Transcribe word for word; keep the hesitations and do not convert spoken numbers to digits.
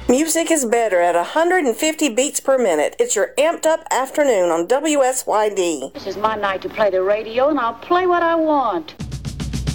Music is better at one hundred fifty beats per minute. It's your amped up afternoon on W S Y D. This is my night to play the radio, and I'll play what I want.